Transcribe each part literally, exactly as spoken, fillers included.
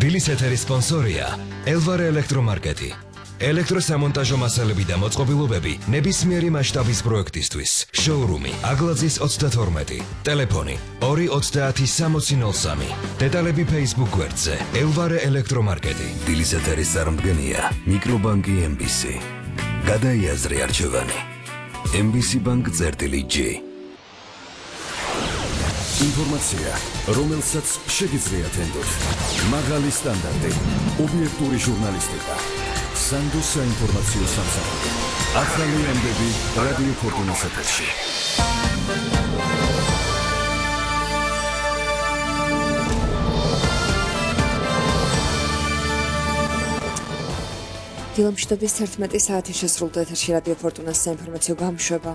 დილის ეთერის სპონსორია ელვარე ელექტრომარკეტი. ელექტროსამონტაჟო მასალები და მოწყობილობები ნებისმიერი მასშტაბის პროექტისთვის. შოურუმი აგლაძის ოცდათორმეტი. ტელეფონი ორი ოცდაათი სამოცი ნოლ სამი. დეტალები Facebook გვერდზე ელვარე ელექტრომარკეტი. დილის ეთერის წარმომადგენია მიკრობანკი ემ ბი სი. გადაიაზრე არჩევანი. ემ ბი სი ბანკ წერტილი ჯი. ინფორმაცია, რომელსაც შეგიძლიათ ენდოთ. მაღალი სტანდარტი, ობიექტური ჟურნალისტიკა. სანდოს საინფორმაციო სამსახური. ახალი ამბები რადიო ფორტუნას ეთერში. დილამშვიდობის თერთმეტი საათი შესრულდა ეთერში რადიო ფორტუნას საინფორმაციო გამოშვება.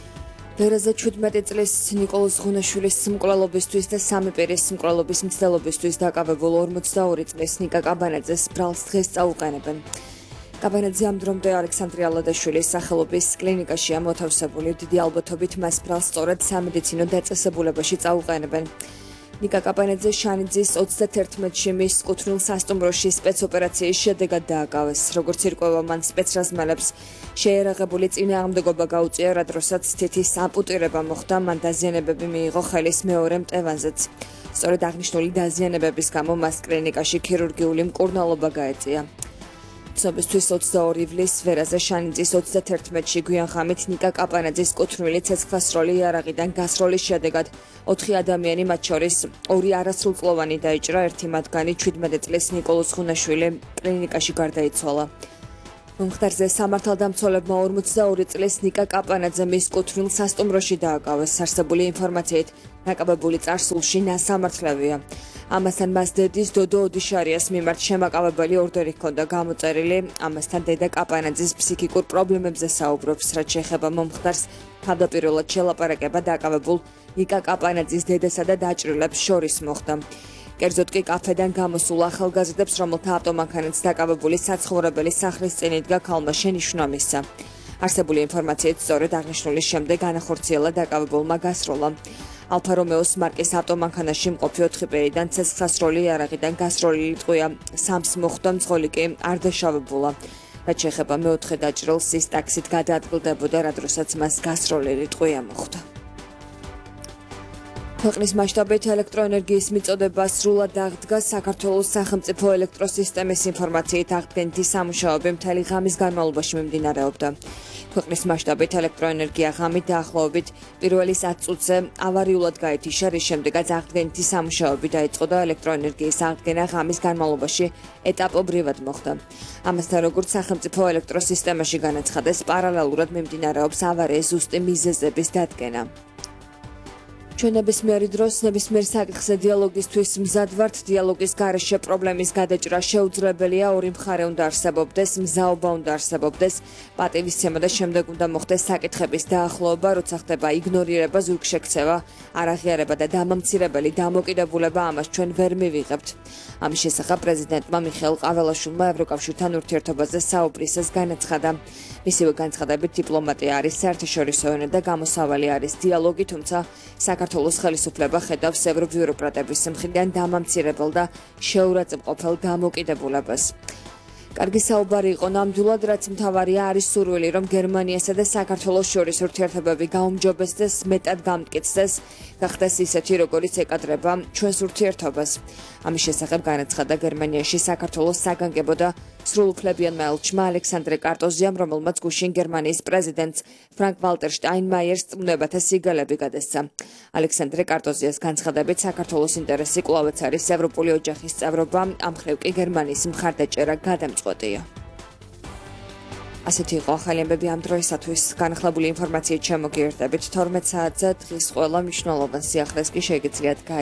ვერაზე შვიდმეტი წლის ნიკოლოზ ღუნაშვილის მკვლელობისთვის და სამი პირის მკვლელობის მცდელობისთვის დაკავებულ ორმოცდაორი წლის ნიკა კაბანაძეს ბრალს დღეს წაუყენებენ. კაბანაძე ამ დრომდე ალექსანდრე ალადაშვილის სახელობის კლინიკაშია მოთავსებული. დიდი ალბათობით მას ბრალს სწორედ სამედიცინო დაწესებულებაში წაუყენებენ. ნიკა კაბანაძე შანიძის ოცდათერთმეტში მის კუთვნილ სასტუმროში სპეცოპერაციის შედეგად დააკავეს. როგორც ირკვევა, მან სპეცრაზმელებს შეერაღებული წინააღმდეგობა გაუწია, რა დროსაც თითის ამპუტირება მოხდა, მან დაზიანებები მიიღო ხელის მეორე მტევანზეც. სწორედ აღნიშნული დაზიანებების გამო მას კლინიკაში ქირურგიული მკურნალობა გაეწია. ცნობისთვის ოცდაორი ივლის ვერაზე შანიძის ოცდათერთმეტში გვიანღამით ნიკა კაპანაძის კუთვნილი ცეცხლსროლი იარაღიდან გასროლის შედეგად ოთხი ადამიანი, მათ შორის ორი არასრულწლოვანი დაიჭრა, ერთი მათგანი შვიდმეტი წლის ნიკოლოზ ღუნაშვილი კლინიკაში გარდაიცვალა. მომხდარზე სამართალდამცველებმა ორმოცდაორი წლის ნიკა კაპანაძე მის კუთვნილ სასტუმროში დააკავეს. არსებული ინფორმაციით დაკავებული წარსულში ნასამართლევია. ამასთან მას დედის დოდო ოდიშარიას მიმართ შემაკავებელი ორდერი ჰქონდა გამოწერილი. ამასთან დედა კაპანაძის ფსიქიკურ პრობლემებზე საუბრობს, რაც შეეხება მომხდარს თავდაპირველად შელაპარაკება დაკავებულ ნიკა კაპანაძის დედასა და დაჭრილებს შორის მოხდა. კერძოდ კი კაფედან გამოსულ ახალგაზრდებს, რომელთა ავტომანქანაც დაკავებული საცხოვრებელი სახლის წინ იდგა, ქალმა შენიშვნა მისცა. არსებული ინფორმაციით სწორედ აღნიშნულის შემდეგ განახორციელა დაკავებულმა გასროლა. ალფა რომეოს მარკის ავტომანქანაში მყოფი ოთხი პირიდან ცეცხლსროლი იარაღიდან გასროლილი ტყვია სამს მოხვდა, მძღოლი კი არ დაშავებულა. რაც შეეხება მეოთხე დაჭრილს, ის ტაქსით გადაადგილდებოდა, რა დროსაც მას გასროლილი ტყვია მოხვდა. ქვეყნის მასშტაბით ელექტროენერგიის მიწოდება სრულად აღდგა. საქართველოს სახელმწიფო ელექტროსისტემის ინფორმაციით აღდგენითი სამუშაოები მთელი ღამის განმავლობაში მიმდინარეობდა. ქვეყნის მასშტაბით ელექტროენერგია ღამით დაახლოებით პირველი ათ წუთზე ავარიულად გაითიშა, რის შემდეგაც აღდგენითი სამუშაოები დაიწყო და ელექტროენერგიის აღდგენა ღამის განმავლობაში ეტაპობრივად მოხდა. ამასთან, როგორც სახელმწიფო ელექტროსისტემაში განაცხადეს, პარალელურად მიმდინარეობს ავარიის ზუსტი მიზეზების დადგენა. ჩვენ ნებისმიერი დროს ნებისმიერ საკითხზე დიალოგისთვის მზად ვართ. დიალოგის გარეშე პრობლემის გადაჭრა შეუძლებელია. ორი მხარე უნდა არსებობდეს, მზაობა უნდა არსებობდეს, პატივისცემა და შემდეგ უნდა მოხდეს საკითხების დაახლოება, როცა ხდება იგნორირება, ზურგშექცევა, არაღიარება და დამამცირებელი დამოკიდებულება, ამას ჩვენ ვერ მივიღებთ. ამის შესახებ პრეზიდენტმა მიხეილ ყაველაშვილმა ევროკავშირთან ურთიერთობაზე საუბრისას განაცხადა. მისივე განცხადებით, დიპლომატია არის საერთაშორისო ენა და გამოსავალი არის დიალოგი, თუმცა საქართველოს ხელისუფლება ხედავს ევრობიუროკრატების მხრიდან დამამცირებელ და შეურაცხმყოფელ დამოკიდებულებას. კარგი საუბარი იყო ნამდვილად, რაც მთავარია არის სურვილი, რომ გერმანიასა და საქართველოს შორის ურთიერთობები გაუმჯობესდეს, მეტად გამტკიცდეს, გახდეს ისეთი, როგორიც ეკადრება ჩვენს ურთიერთობას. ამის შესახებ განაცხადა გერმანიაში საქართველოს საგანგებო და სრულუფლებიანმა ელჩმა ალექსანდრე კარტოზიამ, რომელმაც გუშინ გერმანიის პრეზიდენტს ფრანკ ვალტერ შტაინმაიერს წმდებათა სიგელები გადასცა. ალექსანდრე კარტოზიას განცხადებით, საქართველოს ინტერესი კვლავაც არის ევროპული ოჯახის წევრობა, ამ მხრივ კი გერმანიის მხარდაჭერა გადამწყვეტია. ასეთი იყო ახალი ამბები ამ დროისათვის. განახლებული ინფორმაციით შემოგიერთდებით თორმეტ საათზე დღის ყველა მნიშვნელოვან სიახლეს კი შეგიძლიათ